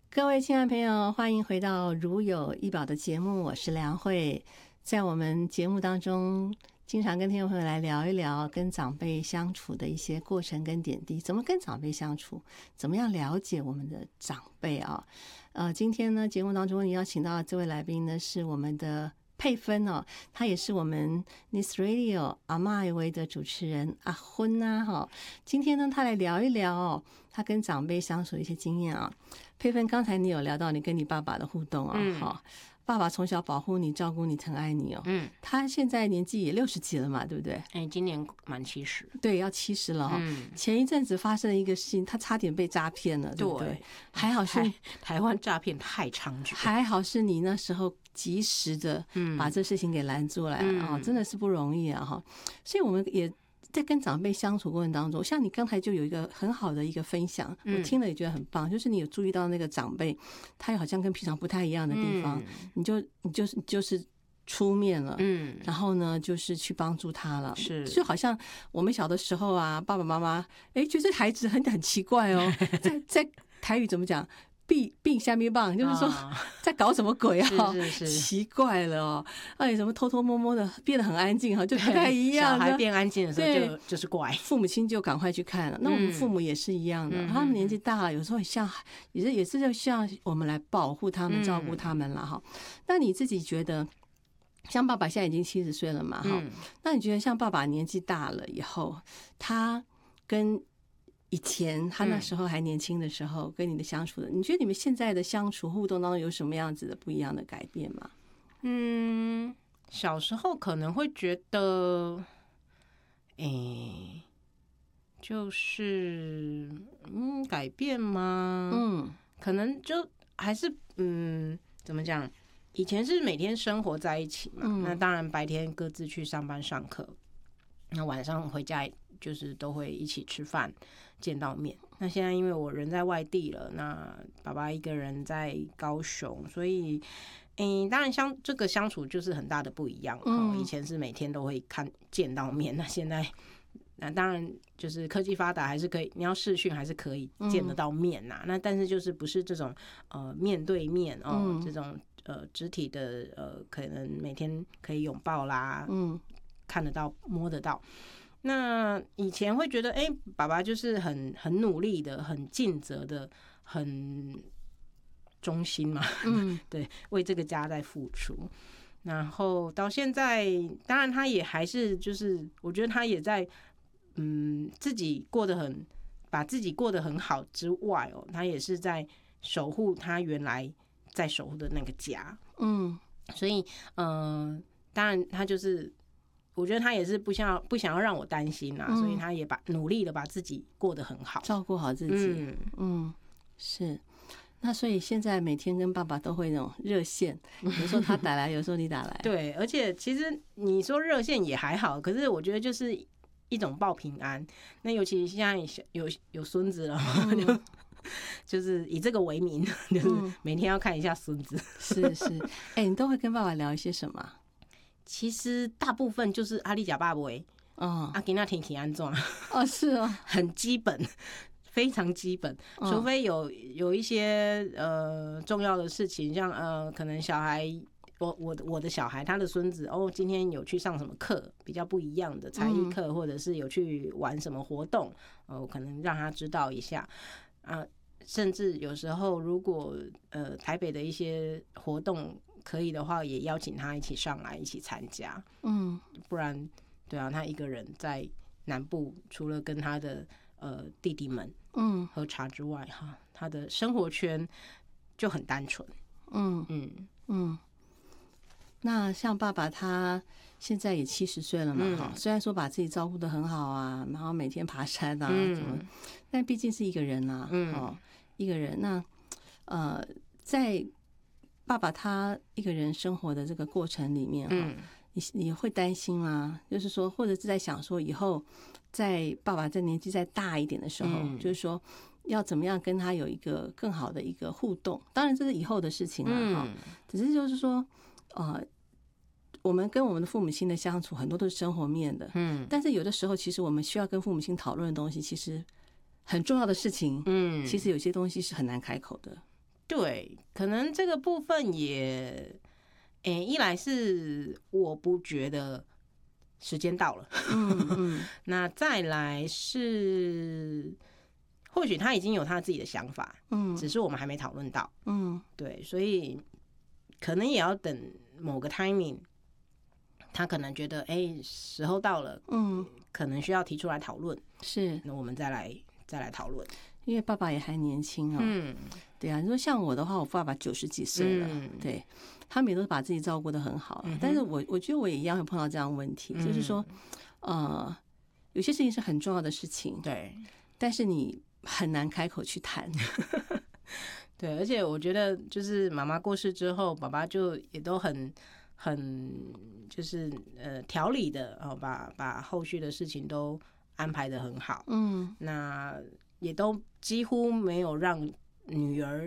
各位亲爱的朋友，欢迎回到如有一宝的节目，我是梁慧。在我们节目当中，经常跟听众朋友来聊一聊跟长辈相处的一些过程跟点滴，怎么跟长辈相处，怎么样了解我们的长辈啊。今天呢，节目当中你邀请到的这位来宾呢，是我们的佩芬哦，他也是我们 Nice Radio 阿嬷一的主持人阿昏呐哈。今天呢，他来聊一聊哦，他跟长辈相处的一些经验啊。佩芬，刚才你有聊到你跟你爸爸的互动啊，哈、爸爸从小保护你、照顾你、疼爱你哦。他现在年纪也60几了嘛，对不对？ 今年满70， 对，要70了哈、前一阵子发生了一个事情，他差点被诈骗了，对不对？还好是台湾诈骗太猖獗， 还好是你那时候及时的把这事情给拦住来啊、真的是不容易啊哈。所以我们也在跟长辈相处过程当中，像你刚才就有一个很好的一个分享，我听了也觉得很棒，就是你有注意到那个长辈，他好像跟平常不太一样的地方，你就是出面了，然后呢，就是去帮助他了，就好像我们小的时候啊，爸爸妈妈觉得这孩子很奇怪哦，在台语怎么讲？并下面棒，就是说在搞什么鬼啊？ 是奇怪了哦！什么偷偷摸摸的变得很安静哈，就不太一样。 小孩变安静的时候就是怪， 父母亲就赶快去看了。那我们父母也是一样的，他们年纪大了，有时候也是就像我们来保护他们、照顾他们了哈。那你自己觉得？像爸爸现在已经70岁了嘛哈，那你觉得像爸爸年纪大了以后，他跟以前他那时候还年轻的时候跟你的相处的，你觉得你们现在的相处互动当中有什么样子的不一样的改变吗？ 小时候可能会觉得，就是改变吗？可能就还是怎么讲？以前是每天生活在一起嘛，那当然白天各自去上班上课，那晚上回家就是都会一起吃饭见到面。那现在因为我人在外地了，那爸爸一个人在高雄，所以当然这个相处就是很大的不一样。以前是每天都会见到面，那现在那当然就是科技发达，还是可以，你要视讯还是可以见得到面呐。那但是就是不是这种面对面这种肢体的可能每天可以拥抱啦，看得到摸得到。那以前会觉得爸爸就是很努力的，很尽责的，很忠心嘛，对，为这个家在付出。然后到现在当然他也还是就是我觉得他也在自己把自己过得很好之外他也是在守护他原来在守护的那个家。所以当然他就是我觉得他也是不想要让我担心啦，所以他也努力的把自己过得很好， 照顾好自己。是。那所以现在每天跟爸爸都会那种热线，有时候他打来，有时候你打来。 对，而且其实你说热线也还好，可是我觉得就是一种报平安。那尤其现在有孙子了，就是以这个为名，就是每天要看一下孙子。 是，你都会跟爸爸聊一些什么？ 其实大部分就是阿里假爸喂，阿吉那天气安怎？ 是哦， 很基本。非常基本，除非有一些重要的事情，像可能小孩，我的小孩他的孙子今天有去上什么课，比较不一样的才艺课，或者是有去玩什么活动，可能让他知道一下甚至有时候如果台北的一些活动可以的话，也邀请他一起上来一起参加。不然对啊，他一个人在南部，除了跟他的弟弟们喝茶之外他的生活圈就很单纯。 那像爸爸他现在也70岁了嘛，虽然说把自己照顾得很好啊，然后每天爬山啊什么，但毕竟是一个人啊，一个人。那在爸爸他一个人生活的这个过程里面你会担心吗？就是说，或者是在想说，以后在爸爸在年纪再大一点的时候，就是说要怎么样跟他有一个更好的一个互动。当然这是以后的事情了只是就是说我们跟我们的父母亲的相处很多都是生活面的，但是有的时候其实我们需要跟父母亲讨论的东西，其实很重要的事情，其实有些东西是很难开口的。 对，可能这个部分也，一来是我不觉得时间到了，那再来是，或许他已经有他自己的想法，只是我们还没讨论到，对，所以可能也要等某个 timing， 他可能觉得，时候到了，可能需要提出来讨论， 是， 那我们再来讨论。 因为爸爸也还年轻哦，对啊，你说像我的话，我爸爸90几岁了，对，他们也都是把自己照顾得很好，但是我觉得我也一样会碰到这样的问题，就是说，有些事情是很重要的事情， 对， 但是你很难开口去谈， 对，而且我觉得就是妈妈过世之后，爸爸就也都很就是条理的把后续的事情都安排得很好，那也都几乎没有让女儿